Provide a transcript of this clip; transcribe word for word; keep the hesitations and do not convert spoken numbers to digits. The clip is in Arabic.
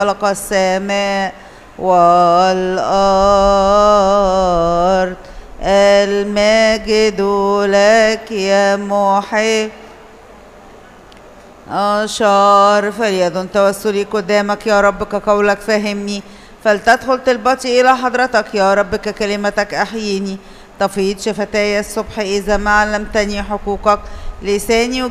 خلق السماء والأرض. المجد لك يا محب أشار. فليدن توسلي قدامك يا رب كقولك فهمني، فلتدخل طلبتي إلى حضرتك يا رب ككلمتك أحييني. تفيض شفتاي الصبح إذا ما علمتني حقوقك، لساني